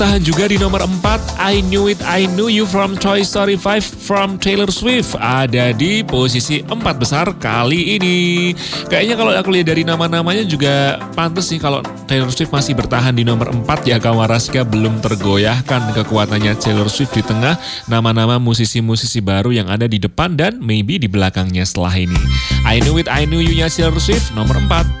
Tahan juga di nomor 4, I Knew It, I Knew You from Toy Story 5 from Taylor Swift. Ada di posisi 4 besar kali ini. Kayaknya kalau aku lihat dari nama-namanya juga pantas sih kalau Taylor Swift masih bertahan di nomor 4 ya kawan Rasika, belum tergoyahkan kekuatannya Taylor Swift di tengah nama-nama musisi-musisi baru yang ada di depan dan maybe di belakangnya setelah ini. I Knew It, I Knew You-nya Taylor Swift nomor 4.